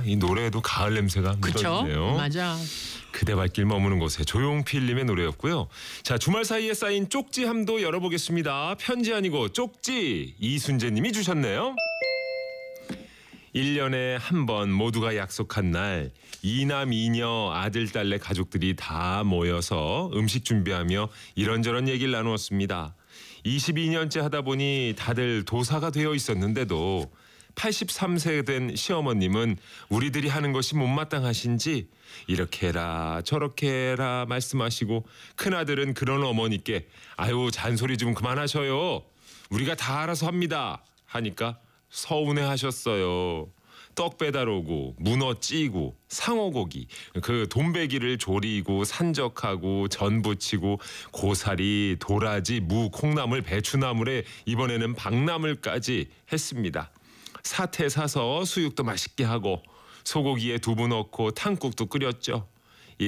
이 노래에도 가을 냄새가 그쵸? 묻어있네요. 맞아. 그대 발길 머무는 곳에 조용필님의 노래였고요. 자, 주말 사이에 쌓인 쪽지함도 열어보겠습니다. 편지 아니고 쪽지 이순재님이 주셨네요. 1년에 한 번 모두가 약속한 날 이남 이녀 아들 딸네 가족들이 다 모여서 음식 준비하며 이런저런 얘기를 나누었습니다. 22년째 하다 보니 다들 도사가 되어 있었는데도 83세 된 시어머님은 우리들이 하는 것이 못마땅하신지 이렇게 해라 저렇게 해라 말씀하시고 큰아들은 그런 어머니께 아유 잔소리 좀 그만하셔요. 우리가 다 알아서 합니다. 하니까 서운해하셨어요. 떡 배달 오고 문어 찌고 상어고기 그 돈베기를 조리고 산적하고 전 부치고 고사리 도라지 무 콩나물 배추나물에 이번에는 박나물까지 했습니다. 사태 사서 수육도 맛있게 하고 소고기에 두부 넣고 탕국도 끓였죠.